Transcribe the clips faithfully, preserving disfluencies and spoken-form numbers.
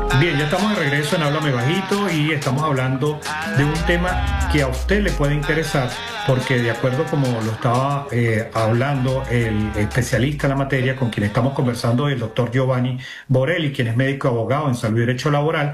Bien, ya estamos de regreso en Háblame Bajito y estamos hablando de un tema que a usted le puede interesar porque de acuerdo como lo estaba eh, hablando el especialista en la materia con quien estamos conversando, el doctor Giovanni Borelli, quien es médico abogado en salud y derecho laboral,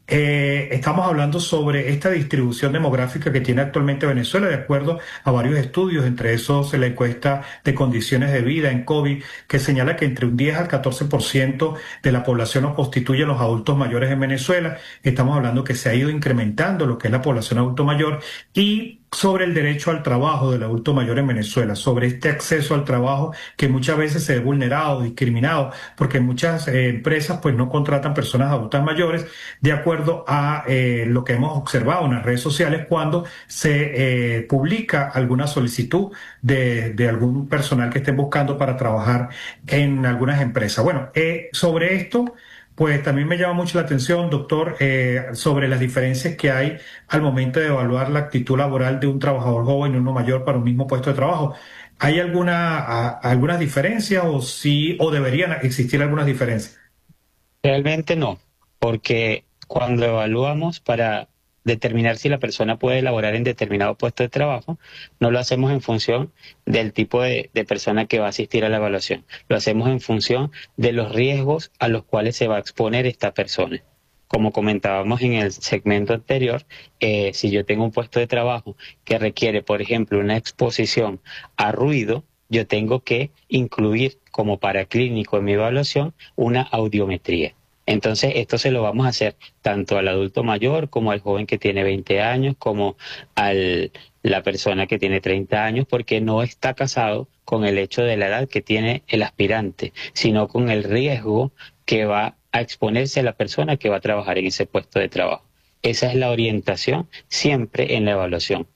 eh, estamos hablando sobre esta distribución demográfica que tiene actualmente Venezuela de acuerdo a varios estudios, entre esos la encuesta de condiciones de vida en COVID, que señala que entre un diez al catorce por ciento de la población nos constituyen los adultos mayores en Venezuela. Estamos hablando que se ha ido incrementando lo que es la población adulto mayor y sobre el derecho al trabajo del adulto mayor en Venezuela, sobre este acceso al trabajo que muchas veces se ve vulnerado, discriminado, porque muchas eh, empresas pues no contratan personas adultas mayores de acuerdo a eh, lo que hemos observado en las redes sociales cuando se eh, publica alguna solicitud de, de algún personal que estén buscando para trabajar en algunas empresas. Bueno, eh, sobre esto, pues también me llama mucho la atención, doctor, eh, sobre las diferencias que hay al momento de evaluar la actitud laboral de un trabajador joven y uno mayor para un mismo puesto de trabajo. ¿Hay alguna, a, algunas diferencias o sí, o deberían existir algunas diferencias? Realmente no, porque cuando evaluamos para determinar si la persona puede elaborar en determinado puesto de trabajo, no lo hacemos en función del tipo de, de persona que va a asistir a la evaluación. Lo hacemos en función de los riesgos a los cuales se va a exponer esta persona. Como comentábamos en el segmento anterior, eh, si yo tengo un puesto de trabajo que requiere, por ejemplo, una exposición a ruido, yo tengo que incluir como paraclínico en mi evaluación una audiometría. Entonces, esto se lo vamos a hacer tanto al adulto mayor como al joven que tiene veinte años, como a la persona que tiene treinta años, porque no está casado con el hecho de la edad que tiene el aspirante, sino con el riesgo que va a exponerse a la persona que va a trabajar en ese puesto de trabajo. Esa es la orientación siempre en la evaluación.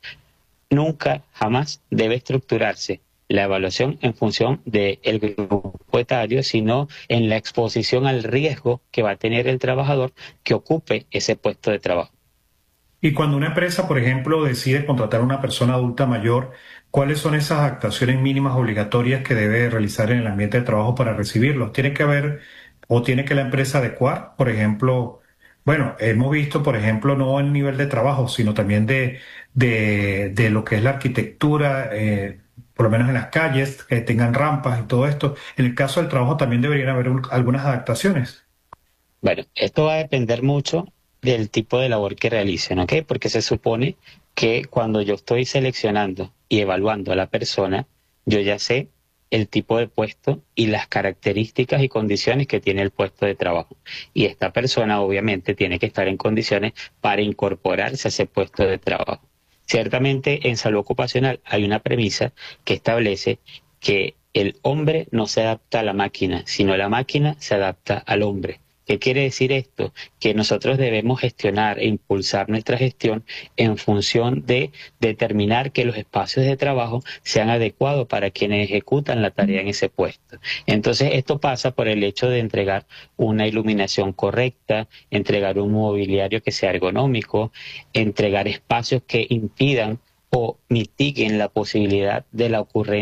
Nunca, jamás debe estructurarse la evaluación en función del grupo etario, sino en la exposición al riesgo que va a tener el trabajador que ocupe ese puesto de trabajo. Y cuando una empresa, por ejemplo, decide contratar a una persona adulta mayor, ¿cuáles son esas actuaciones mínimas obligatorias que debe realizar en el ambiente de trabajo para recibirlos? ¿Tiene que haber o tiene que la empresa adecuar, por ejemplo, bueno, hemos visto, por ejemplo, no el nivel de trabajo, sino también de, de, de lo que es la arquitectura, eh, por lo menos en las calles, que tengan rampas y todo esto. En el caso del trabajo también deberían haber un- algunas adaptaciones. Bueno, esto va a depender mucho del tipo de labor que realicen, ¿ok? Porque se supone que cuando yo estoy seleccionando y evaluando a la persona, yo ya sé el tipo de puesto y las características y condiciones que tiene el puesto de trabajo. Y esta persona obviamente tiene que estar en condiciones para incorporarse a ese puesto de trabajo. Ciertamente en salud ocupacional hay una premisa que establece que el hombre no se adapta a la máquina, sino la máquina se adapta al hombre. ¿Qué quiere decir esto? Que nosotros debemos gestionar e impulsar nuestra gestión en función de determinar que los espacios de trabajo sean adecuados para quienes ejecutan la tarea en ese puesto. Entonces, esto pasa por el hecho de entregar una iluminación correcta, entregar un mobiliario que sea ergonómico, entregar espacios que impidan o mitiguen la posibilidad de la ocurrencia